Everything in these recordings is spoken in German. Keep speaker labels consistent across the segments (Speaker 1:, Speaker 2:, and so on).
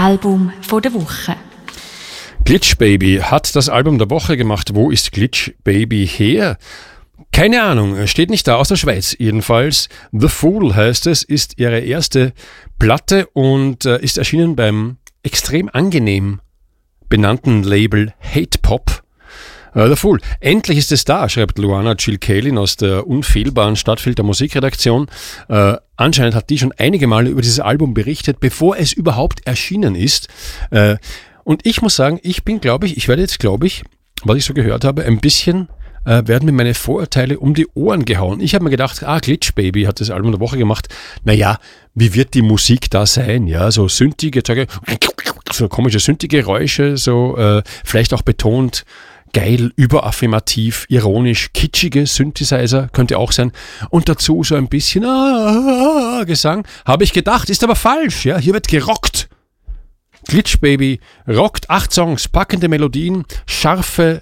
Speaker 1: Album der Woche.
Speaker 2: Glitch Baby hat das Album der Woche gemacht. Wo ist Glitch Baby her? Keine Ahnung, steht nicht da, aus der Schweiz jedenfalls. The Fool heißt es, ist ihre erste Platte und ist erschienen beim extrem angenehm benannten Label Hate Pop. The Fool. Endlich ist es da, schreibt Luana Chilkelin aus der unfehlbaren Stadtfilter Musikredaktion. Anscheinend hat die schon einige Male über dieses Album berichtet, bevor es überhaupt erschienen ist. Und ich muss sagen, ich werde jetzt, was ich so gehört habe, ein bisschen werden mir meine Vorurteile um die Ohren gehauen. Ich habe mir gedacht, Glitch Baby hat das Album der Woche gemacht. Naja, wie wird die Musik da sein? Ja, so synthige, so komische Synthi-Geräusche, so vielleicht auch betont geil, überaffirmativ, ironisch, kitschige Synthesizer könnte auch sein. Und dazu so ein bisschen Gesang. Habe ich gedacht, ist aber falsch. Ja, hier wird gerockt. Glitch Baby rockt 8 Songs, packende Melodien, scharfer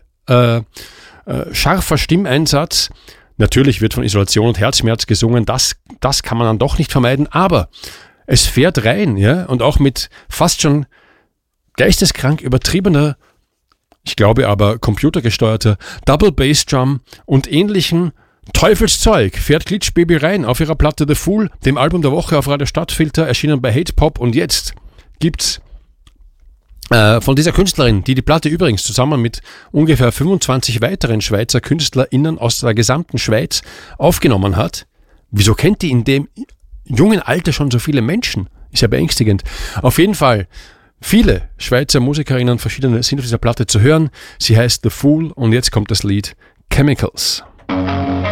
Speaker 2: Stimmeinsatz. Natürlich wird von Isolation und Herzschmerz gesungen. Das kann man dann doch nicht vermeiden. Aber es fährt rein, ja, und auch mit fast schon geisteskrank übertriebener, ich glaube aber computergesteuerter Double Bass Drum und ähnlichen Teufelszeug fährt Glitch Baby rein auf ihrer Platte The Fool, dem Album der Woche auf Radio Stadtfilter, erschienen bei Hate Pop. Und jetzt gibt's von dieser Künstlerin, die Platte übrigens zusammen mit ungefähr 25 weiteren Schweizer KünstlerInnen aus der gesamten Schweiz aufgenommen hat. Wieso kennt die in dem jungen Alter schon so viele Menschen? Ist ja beängstigend. Auf jeden Fall, viele Schweizer MusikerInnen, verschiedene, sind auf dieser Platte zu hören. Sie heißt The Fool und jetzt kommt das Lied Chemicals.